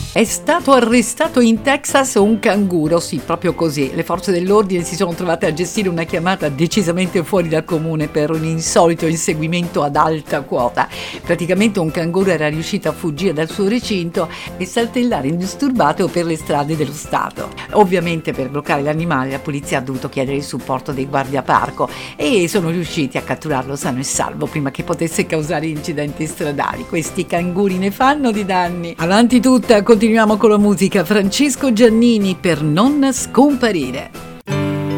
È stato arrestato in Texas un canguro, sì, proprio così. Le forze dell'ordine si sono trovate a gestire una chiamata decisamente fuori dal comune per un insolito inseguimento ad alta quota. Praticamente un canguro era riuscito a fuggire dal suo recinto e saltellare indisturbato per le strade dello Stato. Ovviamente per bloccare l'animale la polizia ha dovuto chiedere il supporto dei guardiaparco e sono riusciti a catturarlo sano e salvo prima che potesse causare incidenti stradali. Questi canguri ne fanno di danni. Avanti tutta, continuiamo con la musica. Francesco Giannini, Per non scomparire.